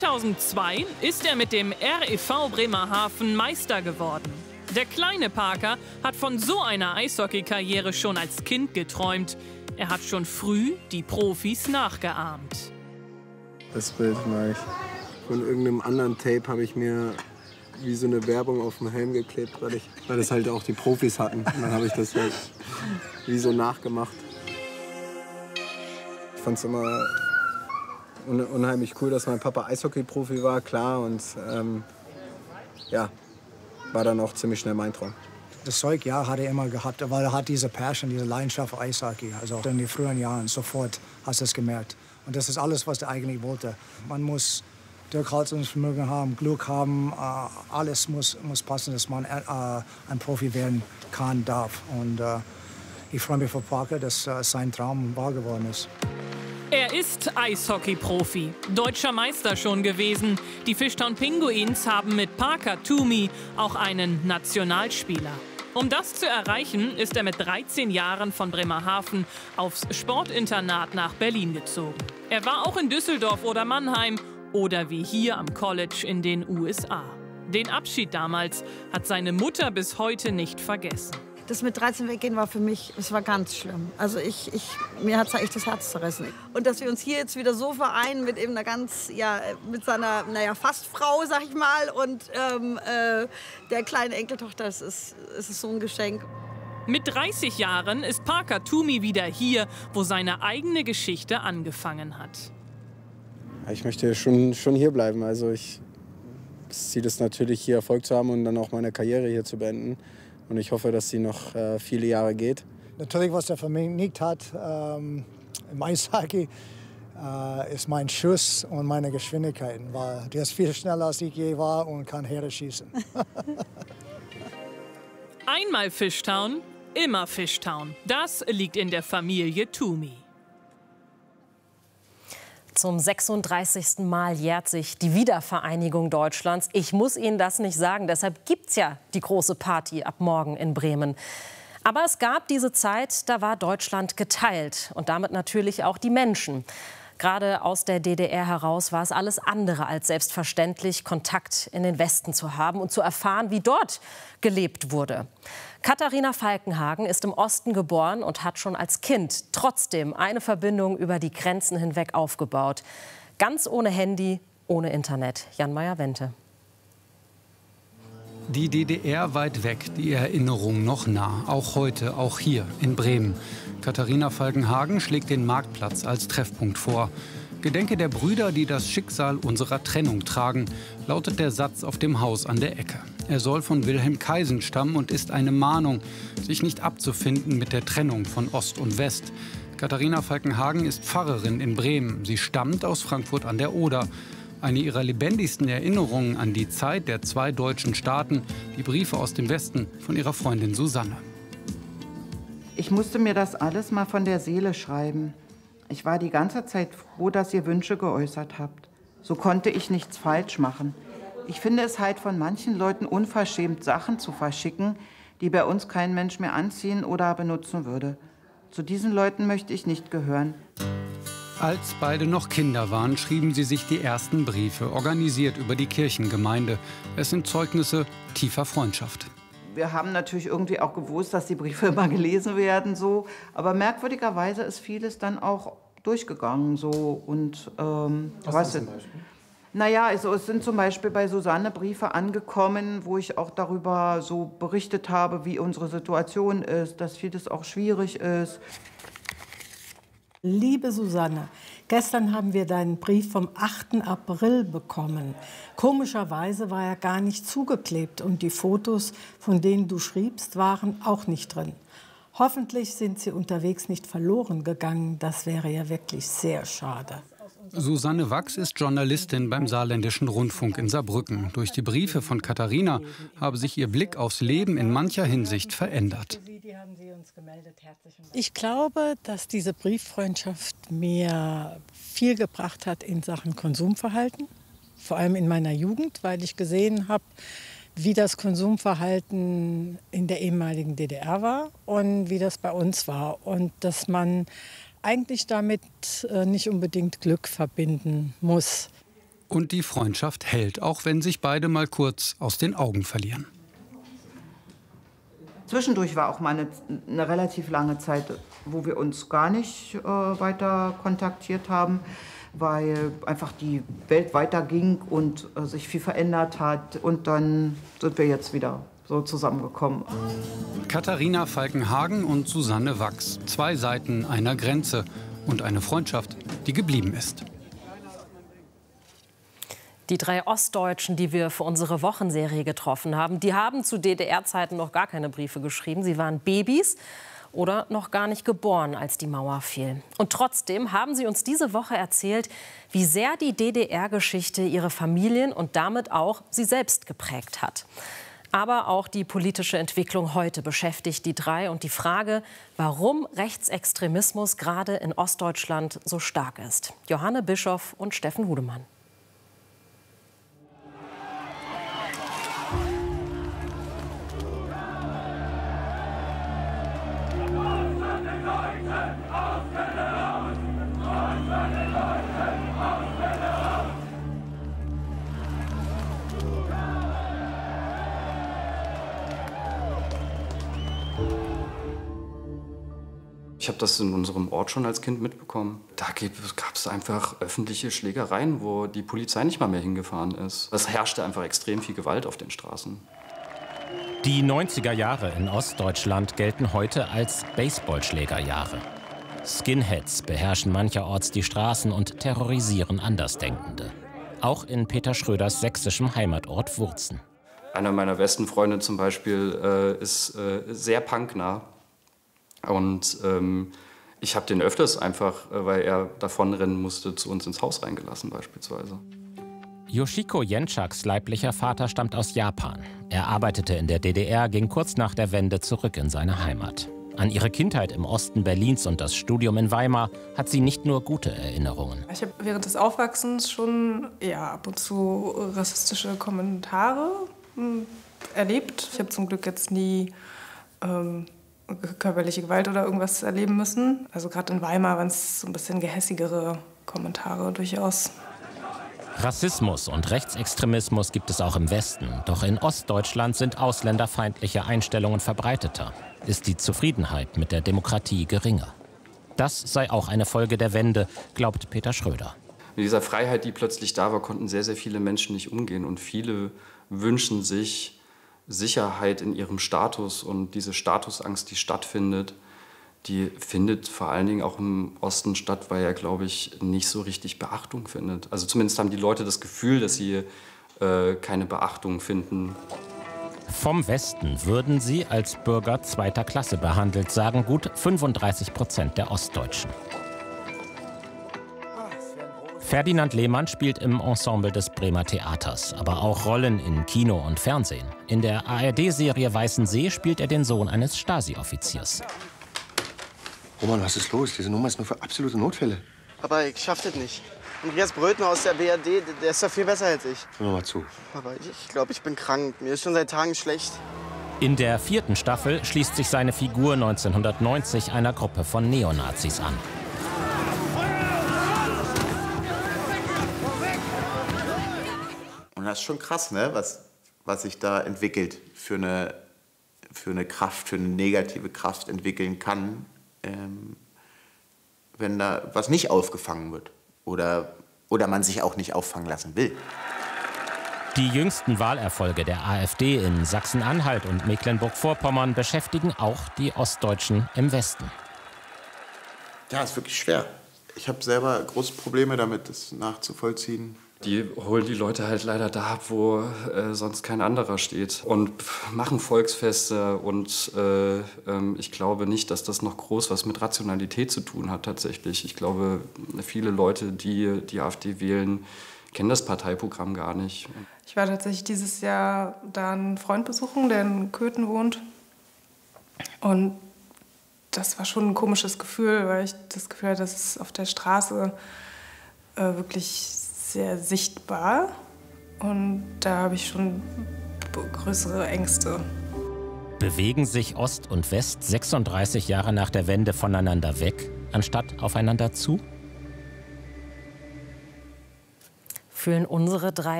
2002 ist er mit dem REV Bremerhaven Meister geworden. Der kleine Parker hat von so einer Eishockeykarriere schon als Kind geträumt. Er hat schon früh die Profis nachgeahmt. Das Bild mag ich. Von irgendeinem anderen Tape habe ich mir wie so eine Werbung auf dem Helm geklebt, weil das halt auch die Profis hatten. Und dann habe ich das halt wie so nachgemacht. Ich fand es immer unheimlich cool, dass mein Papa Eishockey-Profi war, klar. Und ja, war dann auch ziemlich schnell mein Traum. Das Zeug, ja, hat er immer gehabt, weil er hat diese Passion, diese Leidenschaft für Eishockey. Also in den frühen Jahren sofort hast du es gemerkt. Und das ist alles, was er eigentlich wollte. Man muss Durchhaltungsvermögen haben, Glück haben, alles muss passen, dass man ein Profi werden kann, darf. Und ich freue mich für Parker, dass sein Traum wahr geworden ist. Er ist Eishockey-Profi, deutscher Meister schon gewesen. Die Fishtown Pinguins haben mit Parker Toomey auch einen Nationalspieler. Um das zu erreichen, ist er mit 13 Jahren von Bremerhaven aufs Sportinternat nach Berlin gezogen. Er war auch in Düsseldorf oder Mannheim oder wie hier am College in den USA. Den Abschied damals hat seine Mutter bis heute nicht vergessen. Das mit 13 weggehen war für mich, es war ganz schlimm. Also mir hat es echt das Herz zerrissen. Und dass wir uns hier jetzt wieder so vereinen mit eben einer mit seiner, fast Frau, sag ich mal, und der kleinen Enkeltochter, es ist so ein Geschenk. Mit 30 Jahren ist Parker Toomey wieder hier, wo seine eigene Geschichte angefangen hat. Ich möchte schon hier bleiben. Also das Ziel ist natürlich, hier Erfolg zu haben und dann auch meine Karriere hier zu beenden. Und ich hoffe, dass sie noch viele Jahre geht. Natürlich, was er für mich nicht hat im Eishockey, ist mein Schuss und meine Geschwindigkeiten. Weil der ist viel schneller, als ich je war und kann Heere schießen. Einmal Fishtown, immer Fishtown. Das liegt in der Familie Toomey. Zum 36. Mal jährt sich die Wiedervereinigung Deutschlands. Ich muss Ihnen das nicht sagen, deshalb gibt's ja die große Party ab morgen in Bremen. Aber es gab diese Zeit, da war Deutschland geteilt und damit natürlich auch die Menschen. Gerade aus der DDR heraus war es alles andere als selbstverständlich, Kontakt in den Westen zu haben und zu erfahren, wie dort gelebt wurde. Katharina Falkenhagen ist im Osten geboren und hat schon als Kind trotzdem eine Verbindung über die Grenzen hinweg aufgebaut. Ganz ohne Handy, ohne Internet. Jan Meyer-Wente. Die DDR weit weg, die Erinnerung noch nah. Auch heute, auch hier in Bremen. Katharina Falkenhagen schlägt den Marktplatz als Treffpunkt vor. Gedenke der Brüder, die das Schicksal unserer Trennung tragen, lautet der Satz auf dem Haus an der Ecke. Er soll von Wilhelm Kaisen stammen und ist eine Mahnung, sich nicht abzufinden mit der Trennung von Ost und West. Katharina Falkenhagen ist Pfarrerin in Bremen. Sie stammt aus Frankfurt an der Oder. Eine ihrer lebendigsten Erinnerungen an die Zeit der zwei deutschen Staaten, die Briefe aus dem Westen von ihrer Freundin Susanne. Ich musste mir das alles mal von der Seele schreiben. Ich war die ganze Zeit froh, dass ihr Wünsche geäußert habt. So konnte ich nichts falsch machen. Ich finde es halt von manchen Leuten unverschämt, Sachen zu verschicken, die bei uns kein Mensch mehr anziehen oder benutzen würde. Zu diesen Leuten möchte ich nicht gehören. Als beide noch Kinder waren, schrieben sie sich die ersten Briefe, organisiert über die Kirchengemeinde. Es sind Zeugnisse tiefer Freundschaft. Wir haben natürlich irgendwie auch gewusst, dass die Briefe immer gelesen werden, so. Aber merkwürdigerweise ist vieles dann auch durchgegangen, so. Und was zum Beispiel? Naja, also es sind zum Beispiel bei Susanne Briefe angekommen, wo ich auch darüber so berichtet habe, wie unsere Situation ist, dass vieles auch schwierig ist. Liebe Susanne, gestern haben wir deinen Brief vom 8. April bekommen. Komischerweise war er gar nicht zugeklebt und die Fotos, von denen du schriebst, waren auch nicht drin. Hoffentlich sind sie unterwegs nicht verloren gegangen. Das wäre ja wirklich sehr schade. Susanne Wachs ist Journalistin beim Saarländischen Rundfunk in Saarbrücken. Durch die Briefe von Katharina habe sich ihr Blick aufs Leben in mancher Hinsicht verändert. Ich glaube, dass diese Brieffreundschaft mir viel gebracht hat in Sachen Konsumverhalten. Vor allem in meiner Jugend, weil ich gesehen habe, wie das Konsumverhalten in der ehemaligen DDR war und wie das bei uns war. Und dass man eigentlich damit nicht unbedingt Glück verbinden muss. Und die Freundschaft hält, auch wenn sich beide mal kurz aus den Augen verlieren. Zwischendurch war auch mal eine relativ lange Zeit, wo wir uns gar nicht weiter kontaktiert haben, weil einfach die Welt weiterging und sich viel verändert hat. Und dann sind wir jetzt wieder so zusammengekommen. Katharina Falkenhagen und Susanne Wachs. 2 Seiten einer Grenze und eine Freundschaft, die geblieben ist. Die 3 Ostdeutschen, die wir für unsere Wochenserie getroffen haben, die haben zu DDR-Zeiten noch gar keine Briefe geschrieben. Sie waren Babys oder noch gar nicht geboren, als die Mauer fiel. Und trotzdem haben sie uns diese Woche erzählt, wie sehr die DDR-Geschichte ihre Familien und damit auch sie selbst geprägt hat. Aber auch die politische Entwicklung heute beschäftigt die 3 und die Frage, warum Rechtsextremismus gerade in Ostdeutschland so stark ist. Johanne Bischoff und Steffen Hudemann. Ich habe das in unserem Ort schon als Kind mitbekommen. Da gab es einfach öffentliche Schlägereien, wo die Polizei nicht mal mehr hingefahren ist. Es herrschte einfach extrem viel Gewalt auf den Straßen. Die 90er Jahre in Ostdeutschland gelten heute als Baseballschlägerjahre. Skinheads beherrschen mancherorts die Straßen und terrorisieren Andersdenkende. Auch in Peter Schröders sächsischem Heimatort Wurzen. Einer meiner besten Freunde zum Beispiel ist sehr punknah. Und ich habe den öfters einfach, weil er davonrennen musste, zu uns ins Haus reingelassen beispielsweise. Yoshiko Jenschaks leiblicher Vater stammt aus Japan. Er arbeitete in der DDR, ging kurz nach der Wende zurück in seine Heimat. An ihre Kindheit im Osten Berlins und das Studium in Weimar hat sie nicht nur gute Erinnerungen. Ich habe während des Aufwachsens schon ab und zu rassistische Kommentare erlebt. Ich habe zum Glück jetzt nie körperliche Gewalt oder irgendwas erleben müssen. Also gerade in Weimar waren es so ein bisschen gehässigere Kommentare durchaus. Rassismus und Rechtsextremismus gibt es auch im Westen. Doch in Ostdeutschland sind ausländerfeindliche Einstellungen verbreiteter. Ist die Zufriedenheit mit der Demokratie geringer. Das sei auch eine Folge der Wende, glaubt Peter Schröder. Mit dieser Freiheit, die plötzlich da war, konnten sehr, sehr viele Menschen nicht umgehen. Und viele wünschen sich Sicherheit in ihrem Status, und diese Statusangst, die stattfindet, die findet vor allen Dingen auch im Osten statt, weil er, glaube ich, nicht so richtig Beachtung findet. Also zumindest haben die Leute das Gefühl, dass sie keine Beachtung finden. Vom Westen würden sie als Bürger zweiter Klasse behandelt, sagen gut 35% der Ostdeutschen. Ferdinand Lehmann spielt im Ensemble des Bremer Theaters, aber auch Rollen in Kino und Fernsehen. In der ARD-Serie Weißensee spielt er den Sohn eines Stasi-Offiziers. Roman, was ist los? Diese Nummer ist nur für absolute Notfälle. Aber ich schaff das nicht. Andreas Brötner aus der BRD, der ist doch viel besser als ich. Hör mal zu. Aber ich glaube, ich bin krank. Mir ist schon seit Tagen schlecht. In der 4. Staffel schließt sich seine Figur 1990 einer Gruppe von Neonazis an. Und das ist schon krass, ne? was sich da entwickelt für eine Kraft, für eine negative Kraft entwickeln kann, wenn da was nicht aufgefangen wird oder man sich auch nicht auffangen lassen will. Die jüngsten Wahlerfolge der AfD in Sachsen-Anhalt und Mecklenburg-Vorpommern beschäftigen auch die Ostdeutschen im Westen. Ja, ist wirklich schwer. Ich habe selber große Probleme damit, das nachzuvollziehen. Die holen die Leute halt leider da ab, wo sonst kein anderer steht, und machen Volksfeste. Und ich glaube nicht, dass das noch groß was mit Rationalität zu tun hat tatsächlich. Ich glaube, viele Leute, die die AfD wählen, kennen das Parteiprogramm gar nicht. Ich war tatsächlich dieses Jahr da einen Freund besuchen, der in Köthen wohnt. Und das war schon ein komisches Gefühl, weil ich das Gefühl hatte, dass es auf der Straße wirklich sehr sichtbar, und da habe ich schon größere Ängste. Bewegen sich Ost und West 36 Jahre nach der Wende voneinander weg, anstatt aufeinander zu? fühlen unsere 3